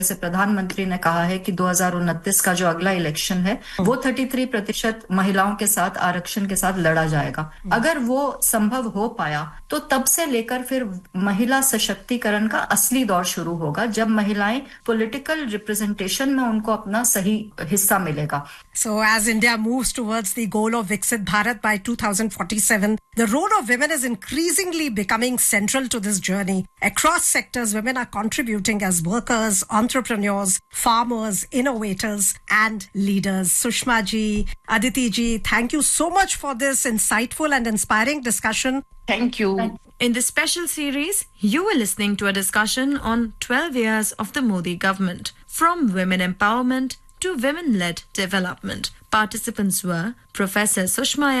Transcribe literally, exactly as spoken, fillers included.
जैसे प्रधानमंत्री ने कहा है कि दो हज़ार उनतीस का जो अगला इलेक्शन है वो तैंतीस प्रतिशत महिलाओं के साथ आरक्षण के साथ लड़ा जाएगा। अगर वो संभव हो पाया तो तब से लेकर फिर महिला सशक्तिकरण का असली दौर शुरू होगा, जब महिलाएं पॉलिटिकल रिप्रेजेंटेशन में उनको अपना सही हिस्सा मिलेगा। So as India moves towards the goal of Viksit Bharat by two thousand forty-seven, the role of women is increasingly becoming central to this journey. Across sectors, women are contributing as workers, entrepreneurs, farmers, innovators, and leaders. Sushma ji, Aditi ji, thank you so much for this insightful and inspiring discussion. Thank you. In this special series, you were listening to a discussion on twelve years of the Modi government, from women empowerment to women-led development. Participants were Professor Sushma